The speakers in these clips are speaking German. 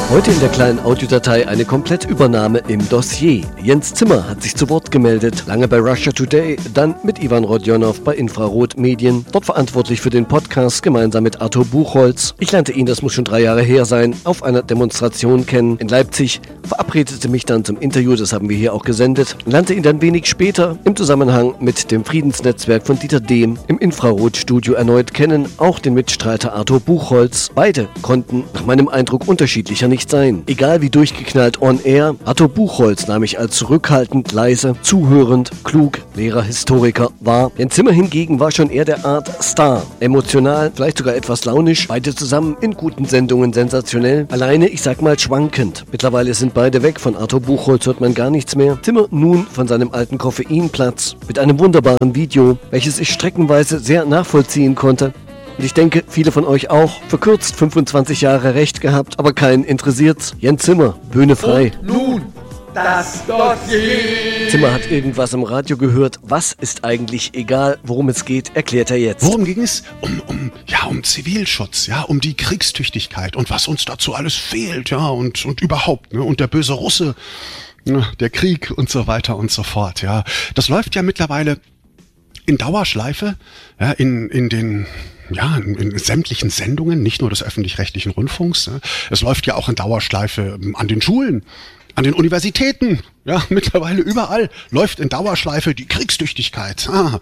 Heute in der kleinen Audiodatei eine Komplettübernahme im Dossier. Jens Zimmer hat sich zu Wort gemeldet, lange bei Russia Today, dann mit Ivan Rodionow bei Infrarot Medien, dort verantwortlich für den Podcast gemeinsam mit Arthur Buchholz. Ich lernte ihn, das muss schon 3 Jahre her sein, auf einer Demonstration kennen in Leipzig, verabredete mich dann zum Interview, das haben wir hier auch gesendet, lernte ihn dann wenig später im Zusammenhang mit dem Friedensnetzwerk von Dieter Dehm im Infrarot-Studio erneut kennen, auch den Mitstreiter Arthur Buchholz. Beide konnten nach meinem Eindruck unterschiedlicher nicht sein. Egal wie durchgeknallt on air, Arthur Buchholz nahm ich als zurückhaltend, leise, zuhörend, klug, Lehrer, Historiker wahr. Jens Zimmer hingegen war schon eher der Art Star. Emotional, vielleicht sogar etwas launisch, beide zusammen in guten Sendungen sensationell. Alleine, ich sag mal, schwankend. Mittlerweile sind beide weg, von Arthur Buchholz hört man gar nichts mehr. Zimmer nun von seinem alten Koffeinplatz mit einem wunderbaren Video, welches ich streckenweise sehr nachvollziehen konnte. Und ich denke, viele von euch auch. Verkürzt 25 Jahre recht gehabt, aber keinen interessiert's. Jens Zimmer, Bühne frei. Und nun das Dossier. Zimmer hat irgendwas im Radio gehört. Was ist eigentlich egal, worum es geht, erklärt er jetzt. Worum ging es? Um Zivilschutz, ja, um die Kriegstüchtigkeit und was uns dazu alles fehlt, ja, und überhaupt, ne, und der böse Russe, ne, der Krieg und so weiter und so fort, ja. Das läuft ja mittlerweile in Dauerschleife, ja, in sämtlichen Sendungen, nicht nur des öffentlich-rechtlichen Rundfunks. Ne. Es läuft ja auch in Dauerschleife an den Schulen, an den Universitäten, ja, mittlerweile überall läuft in Dauerschleife die Kriegstüchtigkeit. Ja,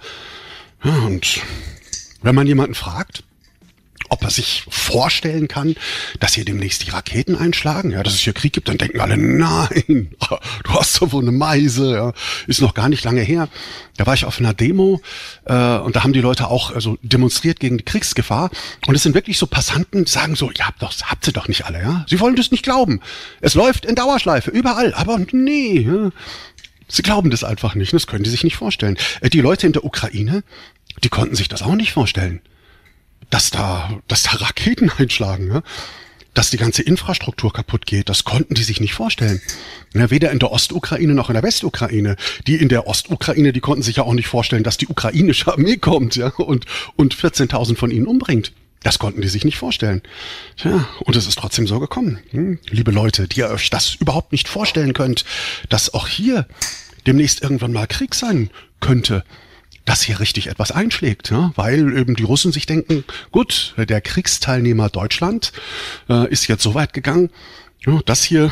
und wenn man jemanden fragt, ob er sich vorstellen kann, dass hier demnächst die Raketen einschlagen, ja, dass es hier Krieg gibt, dann denken alle, nein, du hast doch wohl eine Meise, ja, ist noch gar nicht lange her. Da war ich auf einer Demo und da haben die Leute auch demonstriert gegen die Kriegsgefahr und es sind wirklich so Passanten, die sagen so, habt ihr doch nicht alle, ja, sie wollen das nicht glauben. Es läuft in Dauerschleife, überall, aber nee, ja. Sie glauben das einfach nicht, das können die sich nicht vorstellen. Die Leute in der Ukraine, die konnten sich das auch nicht vorstellen. Dass da Raketen einschlagen, ja? Dass die ganze Infrastruktur kaputt geht, das konnten die sich nicht vorstellen. Ja, weder in der Ostukraine noch in der Westukraine. Die in der Ostukraine, die konnten sich ja auch nicht vorstellen, dass die ukrainische Armee kommt, ja, und 14.000 von ihnen umbringt. Das konnten die sich nicht vorstellen. Tja, und es ist trotzdem so gekommen. Liebe Leute, die ihr euch das überhaupt nicht vorstellen könnt, dass auch hier demnächst irgendwann mal Krieg sein könnte, dass hier richtig etwas einschlägt, ja? Weil eben die Russen sich denken, gut, der Kriegsteilnehmer Deutschland ist jetzt so weit gegangen, ja, dass hier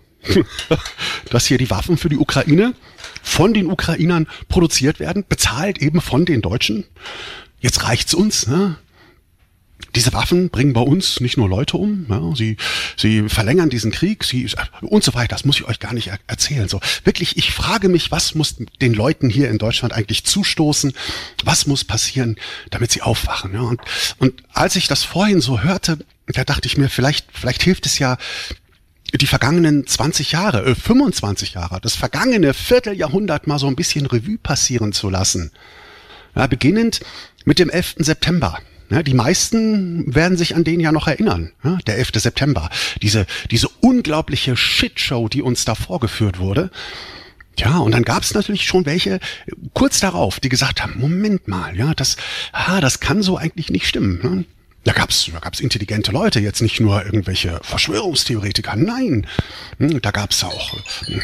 die Waffen für die Ukraine von den Ukrainern produziert werden, bezahlt eben von den Deutschen. Jetzt reicht's uns, ne? Diese Waffen bringen bei uns nicht nur Leute um, ja, sie verlängern diesen Krieg, und so weiter. Das muss ich euch gar nicht erzählen. So wirklich, ich frage mich, was muss den Leuten hier in Deutschland eigentlich zustoßen? Was muss passieren, damit sie aufwachen? Ja? Und als ich das vorhin so hörte, da dachte ich mir, vielleicht hilft es ja, die vergangenen 20 Jahre, 25 Jahre, das vergangene Vierteljahrhundert mal so ein bisschen Revue passieren zu lassen. Ja, beginnend mit dem 11. September. Ja, die meisten werden sich an den ja noch erinnern, ja, der 11. September. Diese unglaubliche Shitshow, die uns da vorgeführt wurde. Ja, und dann gab es natürlich schon welche kurz darauf, die gesagt haben, Moment mal, ja, das kann so eigentlich nicht stimmen. Ne? Da gab's intelligente Leute, jetzt nicht nur irgendwelche Verschwörungstheoretiker, nein. Da gab's auch,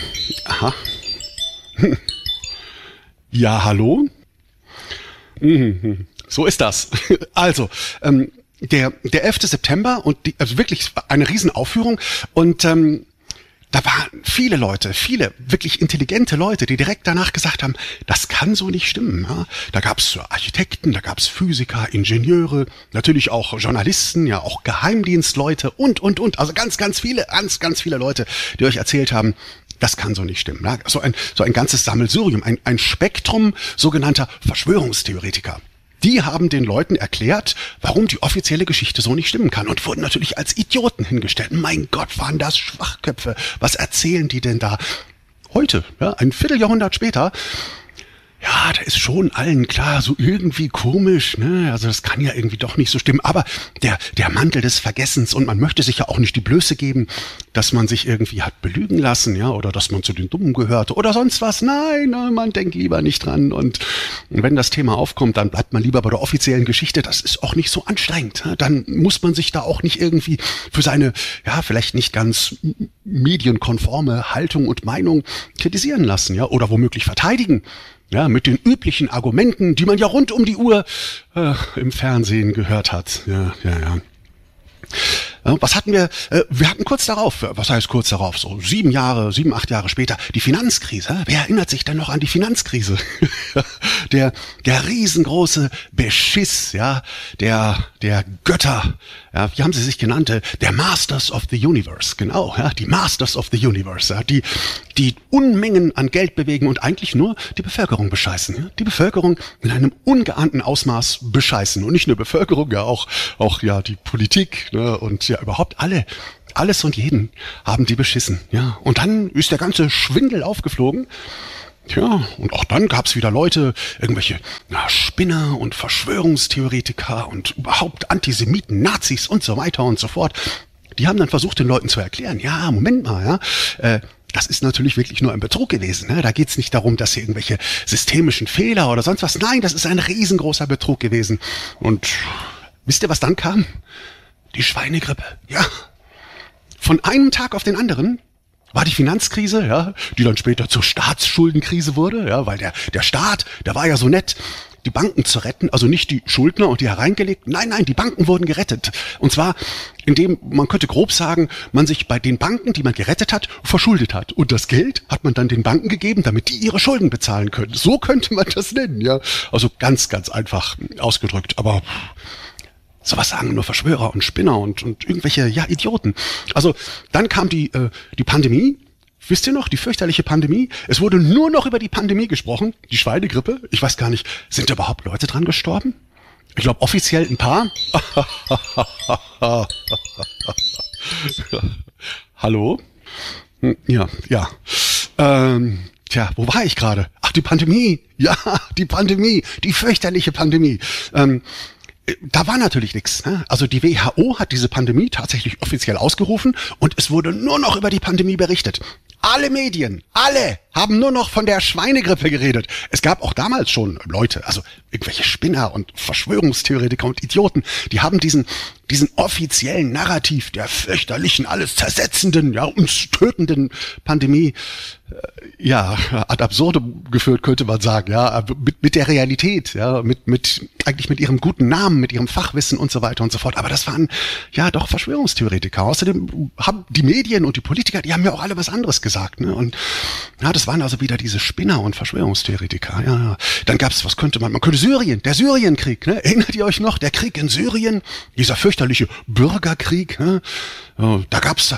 ja, hallo? So ist das. Also, der 11. September und also wirklich eine Riesenaufführung und da waren viele wirklich intelligente Leute, die direkt danach gesagt haben, das kann so nicht stimmen. Ja? Da gab's Architekten, da gab's Physiker, Ingenieure, natürlich auch Journalisten, ja auch Geheimdienstleute und. Also ganz viele Leute, die euch erzählt haben, das kann so nicht stimmen. Ja? So ein ganzes Sammelsurium, ein Spektrum sogenannter Verschwörungstheoretiker. Die haben den Leuten erklärt, warum die offizielle Geschichte so nicht stimmen kann und wurden natürlich als Idioten hingestellt. Mein Gott, waren das Schwachköpfe. Was erzählen die denn da? Heute, ja, ein Vierteljahrhundert später, ja, da ist schon allen klar, so irgendwie komisch, ne? Also das kann ja irgendwie doch nicht so stimmen. Aber der Mantel des Vergessens und man möchte sich ja auch nicht die Blöße geben, dass man sich irgendwie hat belügen lassen, ja, oder dass man zu den Dummen gehörte oder sonst was. Nein, man denkt lieber nicht dran. Und wenn das Thema aufkommt, dann bleibt man lieber bei der offiziellen Geschichte. Das ist auch nicht so anstrengend. Dann muss man sich da auch nicht irgendwie für seine, ja, vielleicht nicht ganz medienkonforme Haltung und Meinung kritisieren lassen, ja, oder womöglich verteidigen. Ja, mit den üblichen Argumenten, die man ja rund um die Uhr im Fernsehen gehört hat. Ja. Was hatten wir? Wir hatten kurz darauf, was heißt kurz darauf, so 7, 8 Jahre später, die Finanzkrise. Wer erinnert sich denn noch an die Finanzkrise? Der riesengroße Beschiss, ja, der Götter, ja, wie haben sie sich genannt? Der Masters of the Universe, genau, ja, die Masters of the Universe, ja, die Unmengen an Geld bewegen und eigentlich nur die Bevölkerung bescheißen, ja, die Bevölkerung in einem ungeahnten Ausmaß bescheißen und nicht nur Bevölkerung, ja, auch ja, die Politik, ne, und ja, überhaupt alles und jeden haben die beschissen, ja, und dann ist der ganze Schwindel aufgeflogen. Tja, und auch dann gab's wieder Leute, irgendwelche Spinner und Verschwörungstheoretiker und überhaupt Antisemiten, Nazis und so weiter und so fort. Die haben dann versucht, den Leuten zu erklären, ja, Moment mal, ja, das ist natürlich wirklich nur ein Betrug gewesen. Ne? Da geht's nicht darum, dass hier irgendwelche systemischen Fehler oder sonst was. Nein, das ist ein riesengroßer Betrug gewesen. Und wisst ihr, was dann kam? Die Schweinegrippe, ja. Von einem Tag auf den anderen war die Finanzkrise, ja, die dann später zur Staatsschuldenkrise wurde, ja, weil der Staat, der war ja so nett, die Banken zu retten, also nicht die Schuldner und die hereingelegten, nein, die Banken wurden gerettet. Und zwar, indem, man könnte grob sagen, man sich bei den Banken, die man gerettet hat, verschuldet hat. Und das Geld hat man dann den Banken gegeben, damit die ihre Schulden bezahlen können. So könnte man das nennen, ja. Also ganz, ganz einfach ausgedrückt, aber sowas sagen nur Verschwörer und Spinner und irgendwelche, ja, Idioten. Also, dann kam die Pandemie. Wisst ihr noch, die fürchterliche Pandemie? Es wurde nur noch über die Pandemie gesprochen, die Schweinegrippe. Ich weiß gar nicht, sind da überhaupt Leute dran gestorben? Ich glaube offiziell ein paar. Hallo? Ja. Tja, wo war ich gerade? Ach, die Pandemie. Ja, die Pandemie, die fürchterliche Pandemie. Da war natürlich nichts. Ne? Also die WHO hat diese Pandemie tatsächlich offiziell ausgerufen und es wurde nur noch über die Pandemie berichtet. Alle Medien, alle haben nur noch von der Schweinegrippe geredet. Es gab auch damals schon Leute, also irgendwelche Spinner und Verschwörungstheoretiker und Idioten, die haben diesen offiziellen Narrativ der fürchterlichen, alles zersetzenden, ja, uns tötenden Pandemie, ja, ad absurdum geführt, könnte man sagen, ja, mit der Realität, ja, eigentlich mit ihrem guten Namen, mit ihrem Fachwissen und so weiter und so fort. Aber das waren ja doch Verschwörungstheoretiker. Außerdem haben die Medien und die Politiker, die haben ja auch alle was anderes gesagt, ne? Und ja, das waren also wieder diese Spinner und Verschwörungstheoretiker. Ja. Dann gab's, man könnte Syrien, der Syrienkrieg, ne? Erinnert ihr euch noch? Der Krieg in Syrien, dieser fürchterliche Bürgerkrieg, ne? Da gab's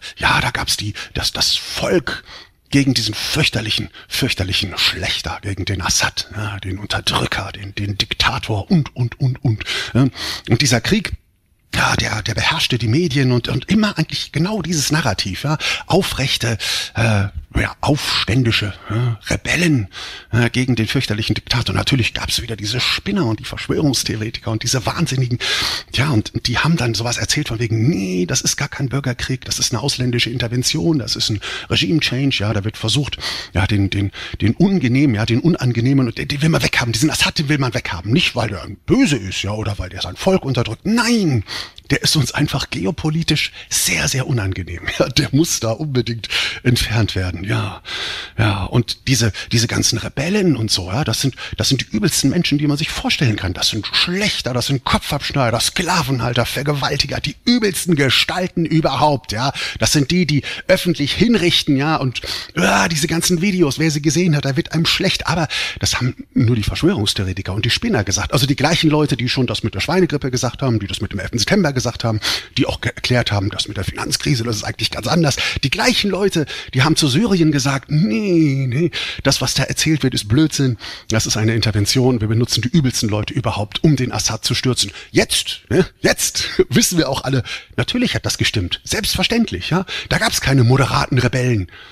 das Volk gegen diesen fürchterlichen Schlechter, gegen den Assad, ja, den Unterdrücker, den Diktator und. Ja. Und dieser Krieg, ja, der beherrschte die Medien und immer eigentlich genau dieses Narrativ, ja, aufrechte, aufständische Rebellen gegen den fürchterlichen Diktator. Natürlich gab es wieder diese Spinner und die Verschwörungstheoretiker und diese Wahnsinnigen, ja, und die haben dann sowas erzählt von wegen, nee, das ist gar kein Bürgerkrieg, das ist eine ausländische Intervention, das ist ein Regime-Change, ja, da wird versucht, ja, den Unangenehmen, und den will man weghaben, diesen Assad, den will man weghaben, nicht weil der böse ist, ja, oder weil der sein Volk unterdrückt, nein, der ist uns einfach geopolitisch sehr, sehr unangenehm. Ja, der muss da unbedingt entfernt werden. Ja. Und diese ganzen Rebellen und so, ja, das sind die übelsten Menschen, die man sich vorstellen kann. Das sind Schlechter, das sind Kopfabschneider, Sklavenhalter, Vergewaltiger, die übelsten Gestalten überhaupt, ja. Das sind die öffentlich hinrichten, ja, und diese ganzen Videos, wer sie gesehen hat, da wird einem schlecht. Aber das haben nur die Verschwörungstheoretiker und die Spinner gesagt. Also die gleichen Leute, die schon das mit der Schweinegrippe gesagt haben, die das mit dem 11. September gesagt haben, die auch erklärt haben, das mit der Finanzkrise, das ist eigentlich ganz anders. Die gleichen Leute, die haben zu Syrien gesagt, nee, das, was da erzählt wird, ist Blödsinn. Das ist eine Intervention. Wir benutzen die übelsten Leute überhaupt, um den Assad zu stürzen. Jetzt wissen wir auch alle, natürlich hat das gestimmt. Selbstverständlich, ja. Da gab es keine moderaten Rebellen.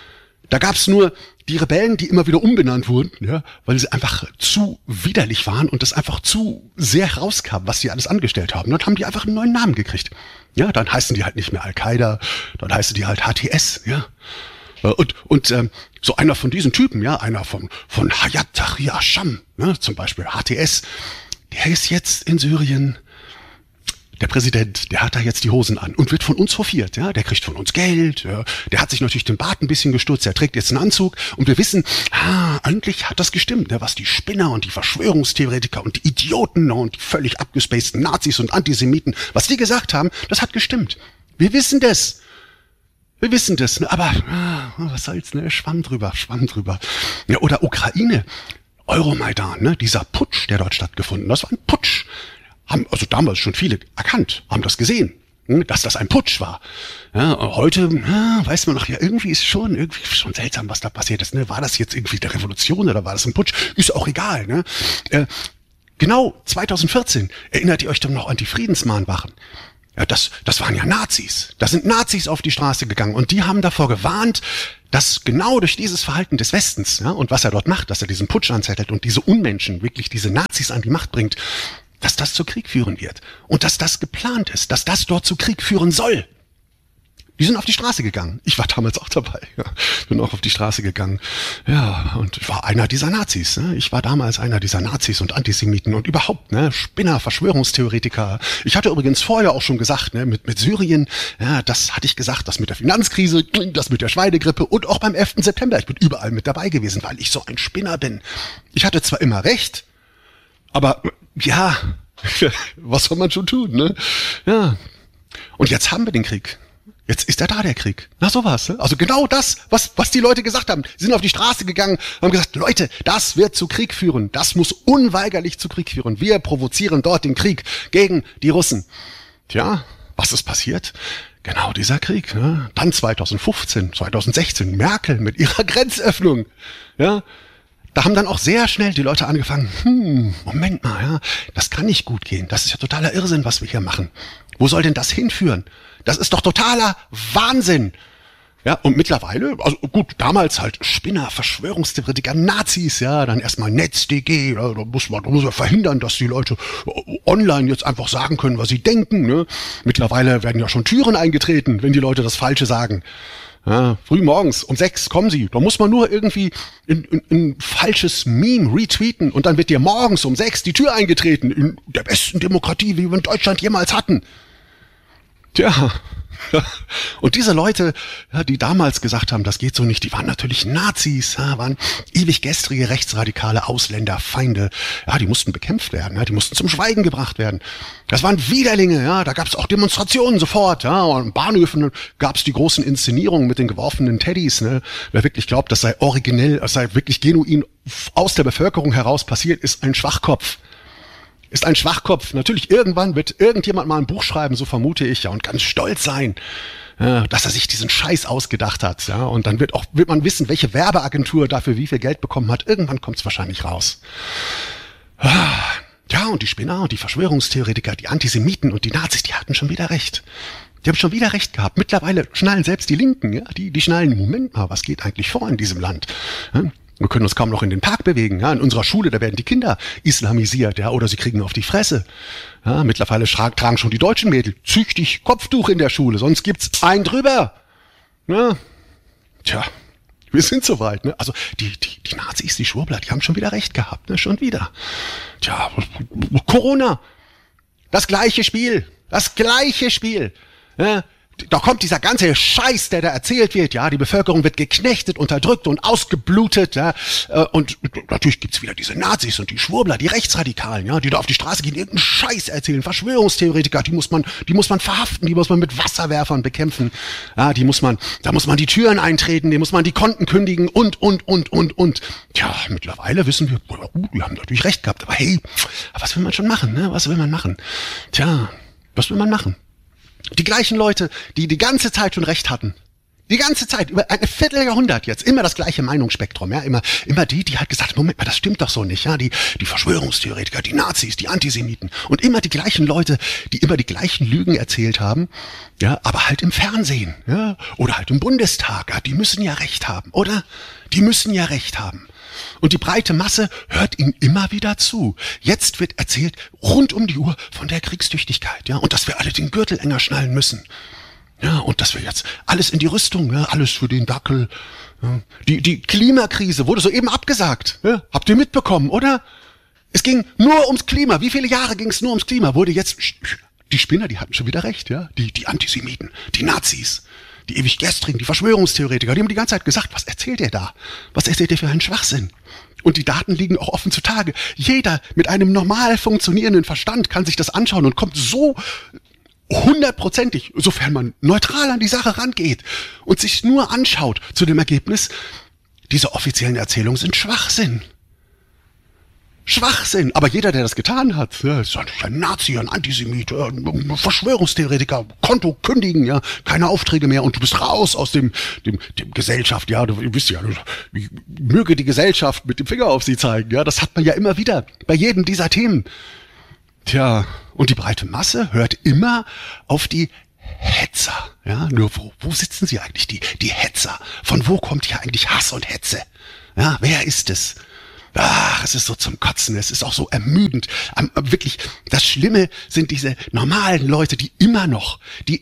Da gab's nur die Rebellen, die immer wieder umbenannt wurden, ja, weil sie einfach zu widerlich waren und das einfach zu sehr herauskam, was sie alles angestellt haben. Dann haben die einfach einen neuen Namen gekriegt. Ja, dann heißen die halt nicht mehr Al-Qaida, dann heißen die halt HTS, ja. Und so einer von diesen Typen, ja, einer von Hayat Tahrir al-Sham, ne, zum Beispiel HTS, der ist jetzt in Syrien. Der Präsident, der hat da jetzt die Hosen an und wird von uns hofiert, ja, der kriegt von uns Geld, ja, der hat sich natürlich den Bart ein bisschen gestutzt, der trägt jetzt einen Anzug und wir wissen, eigentlich hat das gestimmt, ne, was die Spinner und die Verschwörungstheoretiker und die Idioten und die völlig abgespaceden Nazis und Antisemiten, was die gesagt haben, das hat gestimmt. Wir wissen das. Ne, aber was soll's, ne, Schwamm drüber. Ja, oder Ukraine, Euromaidan, ne, dieser Putsch, der dort stattgefunden, das war ein Putsch. Haben also damals schon viele erkannt, haben das gesehen, dass das ein Putsch war. Ja, heute weiß man noch, ja, irgendwie schon seltsam, was da passiert ist. Ne? War das jetzt irgendwie eine Revolution oder war das ein Putsch? Ist auch egal. Ne? Genau 2014 erinnert ihr euch doch noch an die Friedensmahnwachen. Ja, das waren ja Nazis. Da sind Nazis auf die Straße gegangen und die haben davor gewarnt, dass genau durch dieses Verhalten des Westens, ja, und was er dort macht, dass er diesen Putsch anzettelt und diese Unmenschen, wirklich diese Nazis an die Macht bringt, dass das zu Krieg führen wird und dass das geplant ist, dass das dort zu Krieg führen soll. Die sind auf die Straße gegangen. Ich war damals auch dabei. Ja, bin auch auf die Straße gegangen. Ja, und ich war einer dieser Nazis. Ne? Ich war damals einer dieser Nazis und Antisemiten und überhaupt, ne, Spinner, Verschwörungstheoretiker. Ich hatte übrigens vorher auch schon gesagt, ne, mit Syrien, ja, das hatte ich gesagt, das mit der Finanzkrise, das mit der Schweinegrippe und auch beim 11. September. Ich bin überall mit dabei gewesen, weil ich so ein Spinner bin. Ich hatte zwar immer recht, aber ja, was soll man schon tun, ne? Ja. Und jetzt haben wir den Krieg. Jetzt ist da der Krieg. Na sowas, ne? Also genau das, was die Leute gesagt haben. Sie sind auf die Straße gegangen, haben gesagt, Leute, das wird zu Krieg führen. Das muss unweigerlich zu Krieg führen. Wir provozieren dort den Krieg gegen die Russen. Tja, was ist passiert? Genau dieser Krieg, ne? Dann 2015, 2016, Merkel mit ihrer Grenzöffnung, ja? Da haben dann auch sehr schnell die Leute angefangen, Moment mal, ja, das kann nicht gut gehen. Das ist ja totaler Irrsinn, was wir hier machen. Wo soll denn das hinführen? Das ist doch totaler Wahnsinn. Ja, und mittlerweile, also gut, damals halt Spinner, Verschwörungstheoretiker, Nazis, ja, dann erstmal NetzDG, ja, da muss man verhindern, dass die Leute online jetzt einfach sagen können, was sie denken, ne? Mittlerweile werden ja schon Türen eingetreten, wenn die Leute das Falsche sagen. Ja, früh morgens um 6 kommen sie. Da muss man nur irgendwie ein falsches Meme retweeten und dann wird dir morgens um 6 die Tür eingetreten in der besten Demokratie, wie wir in Deutschland jemals hatten. Tja, und diese Leute, ja, die damals gesagt haben, das geht so nicht, die waren natürlich Nazis, ja, waren ewig gestrige rechtsradikale Ausländer, Feinde, ja, die mussten bekämpft werden, ja, die mussten zum Schweigen gebracht werden. Das waren Widerlinge, ja, da gab es auch Demonstrationen sofort, ja, und an Bahnhöfen gab es die großen Inszenierungen mit den geworfenen Teddys, ne. Wer wirklich glaubt, das sei originell, das sei wirklich genuin aus der Bevölkerung heraus passiert, ist ein Schwachkopf. Natürlich, irgendwann wird irgendjemand mal ein Buch schreiben, so vermute ich, ja, und ganz stolz sein, dass er sich diesen Scheiß ausgedacht hat, ja, und dann wird man wissen, welche Werbeagentur dafür wie viel Geld bekommen hat. Irgendwann kommt es wahrscheinlich raus. Ja, und die Spinner und die Verschwörungstheoretiker, die Antisemiten und die Nazis, die hatten schon wieder recht. Die haben schon wieder recht gehabt. Mittlerweile schnallen selbst die Linken, ja, die schnallen, Moment mal, was geht eigentlich vor in diesem Land? Ja? Wir können uns kaum noch in den Park bewegen. Ja, in unserer Schule, da werden die Kinder islamisiert, ja, oder sie kriegen auf die Fresse. Ja, mittlerweile tragen schon die deutschen Mädel züchtig Kopftuch in der Schule, sonst gibt's einen drüber. Ja. Tja, wir sind soweit, ne? Also die Nazis, die Schwurbler, die haben schon wieder recht gehabt, ne? Schon wieder. Tja, Corona. Das gleiche Spiel. Ja. Da kommt dieser ganze Scheiß, der da erzählt wird, ja, die Bevölkerung wird geknechtet, unterdrückt und ausgeblutet, ja, und natürlich gibt's wieder diese Nazis und die Schwurbler, die Rechtsradikalen, ja, die da auf die Straße gehen, irgendeinen Scheiß erzählen, Verschwörungstheoretiker, die muss man verhaften, die muss man mit Wasserwerfern bekämpfen, ja, da muss man die Türen eintreten, die muss man die Konten kündigen und. Tja, mittlerweile wissen wir, die haben natürlich recht gehabt, aber hey, was will man schon machen, ne, was will man machen? Tja, was will man machen? Die gleichen Leute, die ganze Zeit schon recht hatten, Die ganze Zeit, über ein Vierteljahrhundert jetzt, immer das gleiche Meinungsspektrum, ja, immer die halt gesagt, Moment mal, das stimmt doch so nicht, ja, die Verschwörungstheoretiker, die Nazis, die Antisemiten und immer die gleichen Leute, die immer die gleichen Lügen erzählt haben, ja, aber halt im Fernsehen, ja, oder halt im Bundestag, ja, die müssen ja recht haben, oder? Die müssen ja recht haben. Und die breite Masse hört ihm immer wieder zu. Jetzt wird erzählt, rund um die Uhr von der Kriegstüchtigkeit, ja, und dass wir alle den Gürtel enger schnallen müssen. Ja, und dass wir jetzt alles in die Rüstung, ja, alles für den Dackel. Ja. Die Klimakrise wurde soeben abgesagt. Ja. Habt ihr mitbekommen, oder? Es ging nur ums Klima. Wie viele Jahre ging es nur ums Klima? Wurde jetzt, die Spinner, die hatten schon wieder recht, ja. Die Antisemiten, die Nazis, die ewig Gestrigen, die Verschwörungstheoretiker, die haben die ganze Zeit gesagt, was erzählt ihr da? Was erzählt ihr für einen Schwachsinn? Und die Daten liegen auch offen zutage. Jeder mit einem normal funktionierenden Verstand kann sich das anschauen und kommt so 100%ig, sofern man neutral an die Sache rangeht und sich nur anschaut, zu dem Ergebnis, diese offiziellen Erzählungen sind Schwachsinn. Schwachsinn. Aber jeder, der das getan hat, ja, ist ein Nazi, ein Antisemit, ein Verschwörungstheoretiker, Konto kündigen, ja, keine Aufträge mehr und du bist raus aus dem Gesellschaft, ja, ihr wisst ja, möge die Gesellschaft mit dem Finger auf sie zeigen, ja, das hat man ja immer wieder bei jedem dieser Themen. Tja, und die breite Masse hört immer auf die Hetzer. Ja, nur wo sitzen sie eigentlich, die Hetzer? Von wo kommt hier eigentlich Hass und Hetze? Ja, wer ist es? Ach, es ist so zum Kotzen, es ist auch so ermüdend. Wirklich, das Schlimme sind diese normalen Leute, die immer noch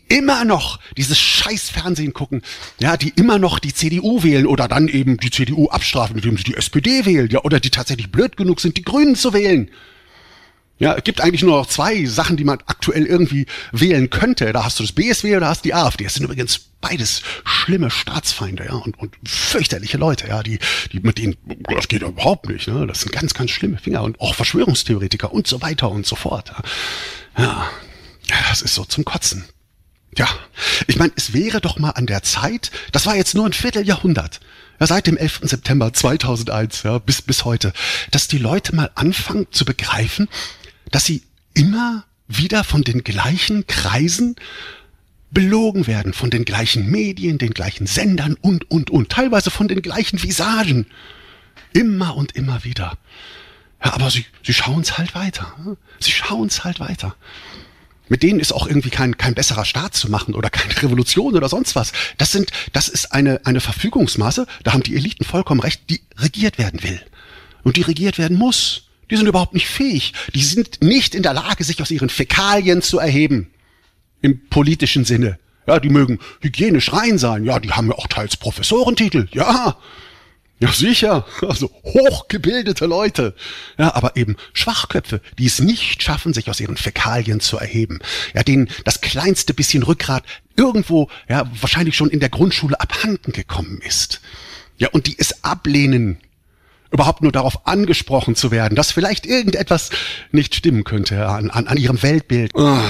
dieses scheiß Fernsehen gucken, ja, die immer noch die CDU wählen oder dann eben die CDU abstrafen, indem sie die SPD wählen, ja, oder die tatsächlich blöd genug sind, die Grünen zu wählen. Ja, es gibt eigentlich nur noch 2 Sachen, die man aktuell irgendwie wählen könnte. Da hast du das BSW oder hast die AfD. Das sind übrigens beides schlimme Staatsfeinde, ja, und fürchterliche Leute, ja, die mit denen, das geht überhaupt nicht, ne? Das sind ganz, ganz schlimme Finger und auch Verschwörungstheoretiker und so weiter und so fort. Ja, das ist so zum Kotzen. Ja, ich meine, es wäre doch mal an der Zeit, das war jetzt nur ein Vierteljahrhundert, ja, seit dem 11. September 2001, ja, bis heute, dass die Leute mal anfangen zu begreifen, dass sie immer wieder von den gleichen Kreisen belogen werden, von den gleichen Medien, den gleichen Sendern und, teilweise von den gleichen Visagen. Immer und immer wieder. Ja, aber sie schauen es halt weiter. Sie schauen es halt weiter. Mit denen ist auch irgendwie kein besserer Staat zu machen oder keine Revolution oder sonst was. Das ist eine Verfügungsmasse, da haben die Eliten vollkommen recht, die regiert werden will. Und die regiert werden muss. Die sind überhaupt nicht fähig. Die sind nicht in der Lage, sich aus ihren Fäkalien zu erheben. Im politischen Sinne. Ja, die mögen hygienisch rein sein. Ja, die haben ja auch teils Professorentitel. Ja, sicher. Also hochgebildete Leute. Ja, aber eben Schwachköpfe, die es nicht schaffen, sich aus ihren Fäkalien zu erheben. Ja, denen das kleinste bisschen Rückgrat irgendwo, ja, wahrscheinlich schon in der Grundschule abhanden gekommen ist. Ja, und die es ablehnen, überhaupt nur darauf angesprochen zu werden, dass vielleicht irgendetwas nicht stimmen könnte an ihrem Weltbild. Oh.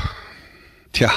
Tja,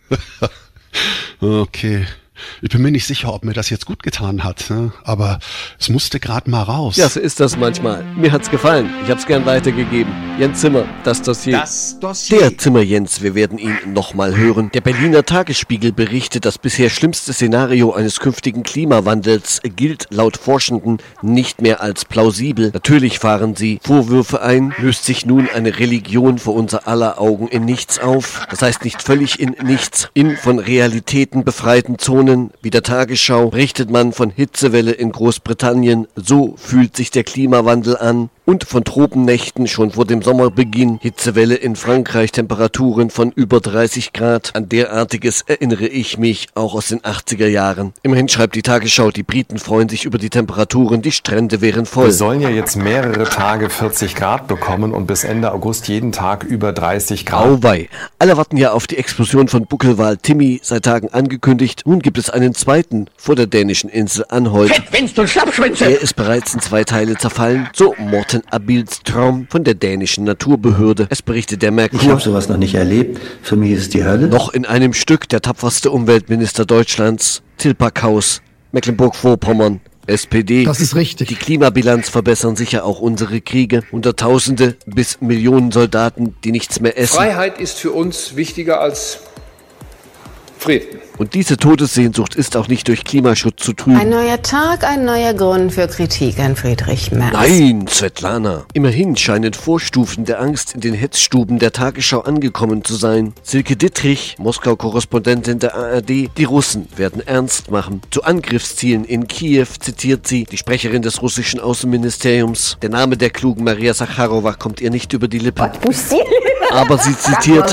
okay. Ich bin mir nicht sicher, ob mir das jetzt gut getan hat, ne? Aber es musste gerade mal raus. Ja, so ist das manchmal. Mir hat's gefallen. Ich hab's gern weitergegeben. Jens Zimmer, das Dossier. Das Dossier. Der Zimmer Jens, wir werden ihn nochmal hören. Der Berliner Tagesspiegel berichtet, das bisher schlimmste Szenario eines künftigen Klimawandels gilt laut Forschenden nicht mehr als plausibel. Natürlich fahren sie Vorwürfe ein. Löst sich nun eine Religion vor unser aller Augen in nichts auf? Das heißt nicht völlig in nichts. In von Realitäten befreiten Zonen wie der Tagesschau berichtet man von Hitzewelle in Großbritannien. So fühlt sich der Klimawandel an. Und von Tropennächten schon vor dem Sommerbeginn. Hitzewelle in Frankreich, Temperaturen von über 30 Grad. An derartiges erinnere ich mich auch aus den 80er Jahren. Immerhin schreibt die Tagesschau, die Briten freuen sich über die Temperaturen, die Strände wären voll. Wir sollen ja jetzt mehrere Tage 40 Grad bekommen und bis Ende August jeden Tag über 30 Grad. Auweih. Alle warten ja auf die Explosion von Buckelwal Timmy, seit Tagen angekündigt. Nun gibt es einen zweiten vor der dänischen Insel Anholt. Fettwinst und Schlappschwänze! Er ist bereits in 2 Teile zerfallen. So Morten Abilstrom von der dänischen Naturbehörde. Es berichtet der Merkur. Ich habe sowas noch nicht erlebt. Für mich ist es die Hölle. Noch in einem Stück der tapferste Umweltminister Deutschlands, Till Backhaus, Mecklenburg-Vorpommern, SPD. Das ist richtig. Die Klimabilanz verbessern sicher auch unsere Kriege. Hunderttausende bis Millionen Soldaten, die nichts mehr essen. Freiheit ist für uns wichtiger als Frieden. Und diese Todessehnsucht ist auch nicht durch Klimaschutz zu trüben. Ein neuer Tag, ein neuer Grund für Kritik an Friedrich Merz. Nein, Svetlana. Immerhin scheinen Vorstufen der Angst in den Hetzstuben der Tagesschau angekommen zu sein. Silke Dittrich, Moskau-Korrespondentin der ARD, die Russen werden ernst machen. Zu Angriffszielen in Kiew zitiert sie die Sprecherin des russischen Außenministeriums. Der Name der klugen Maria Sacharowa kommt ihr nicht über die Lippen. Aber sie zitiert: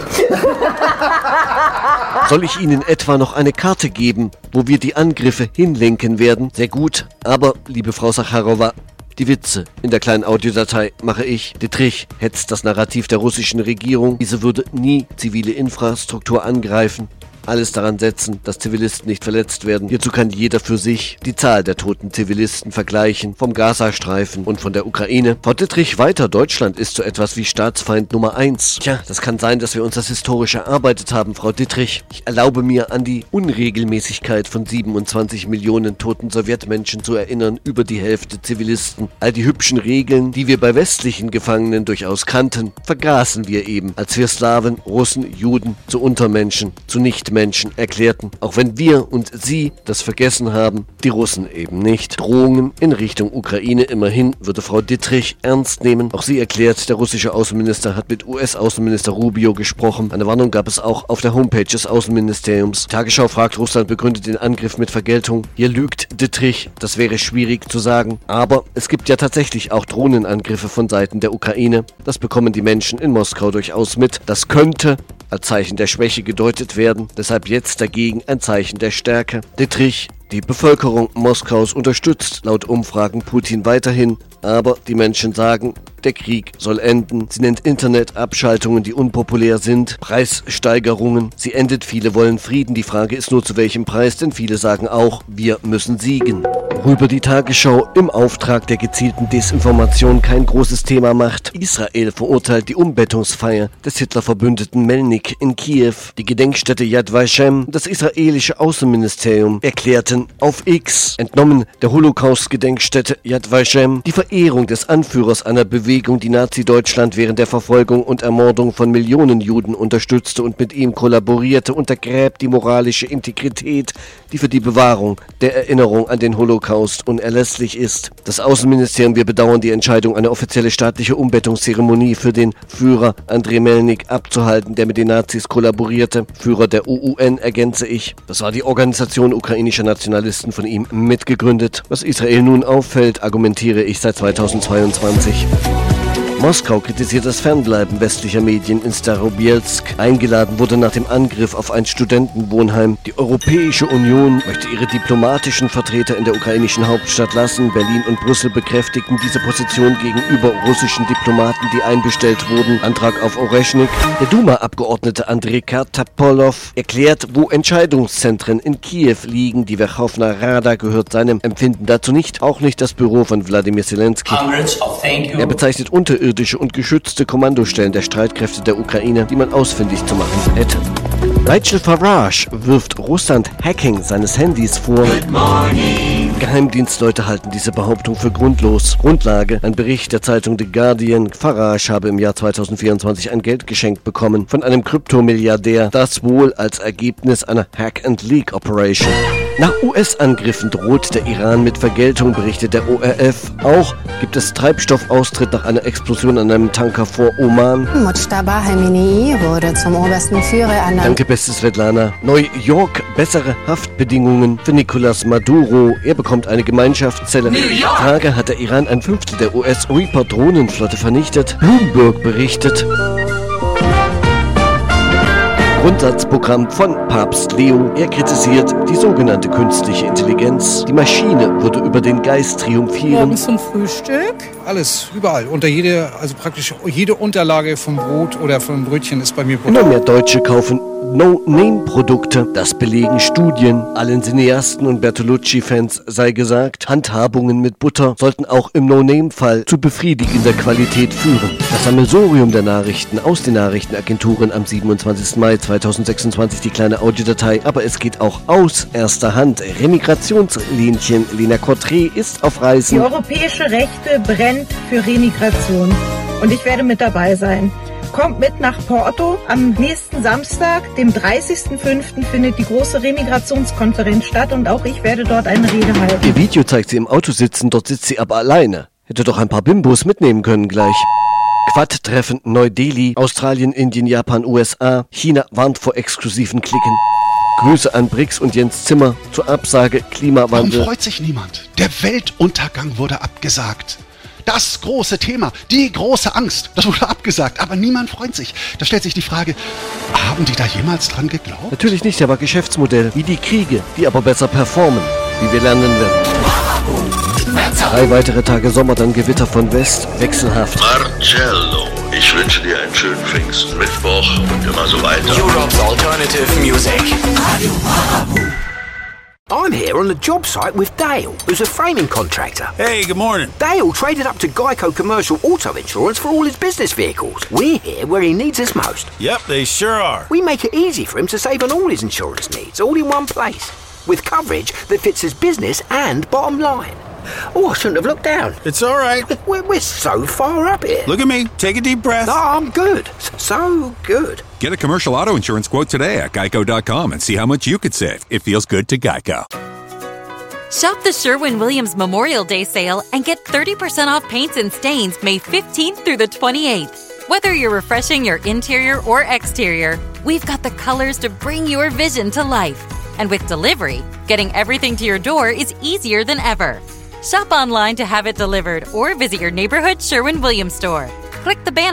Soll ich Ihnen etwa noch eine Karte geben, wo wir die Angriffe hinlenken werden? Sehr gut, aber, liebe Frau Sacharowa, die Witze in der kleinen Audiodatei mache ich. Dittrich hetzt das Narrativ der russischen Regierung. Diese würde nie zivile Infrastruktur angreifen. Alles daran setzen, dass Zivilisten nicht verletzt werden. Hierzu kann jeder für sich die Zahl der toten Zivilisten vergleichen, vom Gazastreifen und von der Ukraine. Frau Dittrich weiter, Deutschland ist so etwas wie Staatsfeind Nummer 1. Tja, das kann sein, dass wir uns das historisch erarbeitet haben, Frau Dittrich. Ich erlaube mir, an die Unregelmäßigkeit von 27 Millionen toten Sowjetmenschen zu erinnern, über die Hälfte Zivilisten. All die hübschen Regeln, die wir bei westlichen Gefangenen durchaus kannten, vergaßen wir eben, als wir Slawen, Russen, Juden zu Untermenschen, zu Nichtmenschen erklärten, auch wenn wir und sie das vergessen haben, die Russen eben nicht. Drohungen in Richtung Ukraine immerhin würde Frau Dittrich ernst nehmen. Auch sie erklärt, der russische Außenminister hat mit US-Außenminister Rubio gesprochen. Eine Warnung gab es auch auf der Homepage des Außenministeriums. Tagesschau fragt, Russland begründet den Angriff mit Vergeltung. Hier lügt Dittrich, das wäre schwierig zu sagen. Aber es gibt ja tatsächlich auch Drohnenangriffe von Seiten der Ukraine. Das bekommen die Menschen in Moskau durchaus mit. Das könnte als Zeichen der Schwäche gedeutet werden, deshalb jetzt dagegen ein Zeichen der Stärke. Dittrich: Die Bevölkerung Moskaus unterstützt laut Umfragen Putin weiterhin, aber die Menschen sagen, der Krieg soll enden. Sie nennt Internetabschaltungen, die unpopulär sind, Preissteigerungen. Sie endet, viele wollen Frieden. Die Frage ist nur, zu welchem Preis, denn viele sagen auch, wir müssen siegen. Worüber die Tagesschau im Auftrag der gezielten Desinformation kein großes Thema macht: Israel verurteilt die Umbettungsfeier des Hitler-Verbündeten Melnik in Kiew. Die Gedenkstätte Yad Vashem und das israelische Außenministerium erklärten auf X, entnommen der Holocaust-Gedenkstätte Yad Vashem, die Verehrung des Anführers einer Bewegung, die Nazi-Deutschland während der Verfolgung und Ermordung von Millionen Juden unterstützte und mit ihm kollaborierte, untergräbt die moralische Integrität, die für die Bewahrung der Erinnerung an den Holocaust unerlässlich ist. Das Außenministerium: Wir bedauern die Entscheidung, eine offizielle staatliche Umbettungszeremonie für den Führer Andrei Melnik abzuhalten, der mit den Nazis kollaborierte. Führer der UUN, ergänze ich. Das war die Organisation ukrainischer Nationalisten, von ihm mitgegründet. Was Israel nun auffällt, argumentiere ich seit 2022. Moskau kritisiert das Fernbleiben westlicher Medien in Starobielsk. Eingeladen wurde nach dem Angriff auf ein Studentenwohnheim. Die Europäische Union möchte ihre diplomatischen Vertreter in der ukrainischen Hauptstadt lassen. Berlin und Brüssel bekräftigten diese Position gegenüber russischen Diplomaten, die einbestellt wurden. Antrag auf Oreschnik. Der Duma-Abgeordnete Andrei Kartapolov erklärt, wo Entscheidungszentren in Kiew liegen. Die Werchowna Rada gehört seinem Empfinden dazu nicht. Auch nicht das Büro von Wladimir Zelensky. Er bezeichnet unterirdische und geschützte Kommandostellen der Streitkräfte der Ukraine, die man ausfindig zu machen hätte. Nigel Farage wirft Russland Hacking seines Handys vor. Geheimdienstleute halten diese Behauptung für grundlos. Grundlage: ein Bericht der Zeitung The Guardian. Farage habe im Jahr 2024 ein Geld geschenkt bekommen von einem Kryptomilliardär, das wohl als Ergebnis einer Hack-and-Leak-Operation. Nach US-Angriffen droht der Iran mit Vergeltung, berichtet der ORF. Auch gibt es Treibstoffaustritt nach einer Explosion an einem Tanker vor Oman. Mujtaba Khamenei wurde zum obersten Führer ernannt. Danke, beste Svetlana. New York: bessere Haftbedingungen für Nicolas Maduro. Er bekommt eine Gemeinschaftszelle. Tage hat der Iran ein Fünftel der US-Reaper-Drohnenflotte vernichtet. Bloomberg berichtet. Grundsatzprogramm von Papst Leo. Er kritisiert die sogenannte künstliche Intelligenz. Die Maschine würde über den Geist triumphieren. Morgens zum Frühstück, alles, überall. Praktisch jede Unterlage vom Brot oder vom Brötchen ist bei mir Butter. Immer mehr Deutsche kaufen No-Name-Produkte. Das belegen Studien. Allen Cineasten und Bertolucci-Fans sei gesagt, Handhabungen mit Butter sollten auch im No-Name-Fall zu befriedigender Qualität führen. Das Sammelsurium der Nachrichten aus den Nachrichtenagenturen am 27. Mai 2026, die kleine Audiodatei, aber es geht auch aus erster Hand. Remigrationslinchen. Lena Cotré ist auf Reisen. Die europäische Rechte brennt für Remigration und ich werde mit dabei sein. Kommt mit nach Porto. Am nächsten Samstag, dem 30.05. findet die große Remigrationskonferenz statt und auch ich werde dort eine Rede halten. Ihr Video zeigt sie im Auto sitzen, dort sitzt sie aber alleine. Hätte doch ein paar Bimbos mitnehmen können gleich. Quad-Treffen Neu-Delhi, Australien, Indien, Japan, USA. China warnt vor exklusiven Klicken. Grüße an Brix und Jens Zimmer zur Absage Klimawandel. Warum freut sich niemand? Der Weltuntergang wurde abgesagt. Das große Thema, die große Angst, das wurde abgesagt, aber niemand freut sich. Da stellt sich die Frage, haben die da jemals dran geglaubt? Natürlich nicht, aber Geschäftsmodell, wie die Kriege, die aber besser performen, wie wir lernen werden. 3 weitere Tage Sommer, dann Gewitter von West, wechselhaft. Marcello, ich wünsche dir einen schönen Pfingstmittwoch und immer so weiter. Europe's alternative music. I'm here on the job site with Dale, who's a framing contractor. Hey, good morning. Dale traded up to Geico Commercial Auto Insurance for all his business vehicles. We're here where he needs us most. Yep, they sure are. We make it easy for him to save on all his insurance needs, all in one place, with coverage that fits his business and bottom line. Oh, I shouldn't have looked down. It's all right. We're so far up here. Look at me. Take a deep breath. No, I'm good. So good. Get a commercial auto insurance quote today at Geico.com and see how much you could save. It feels good to Geico. Shop the Sherwin-Williams Memorial Day sale and get 30% off paints and stains May 15th through the 28th. Whether you're refreshing your interior or exterior, we've got the colors to bring your vision to life. And with delivery, getting everything to your door is easier than ever. Shop online to have it delivered or visit your neighborhood Sherwin-Williams store. Click the banner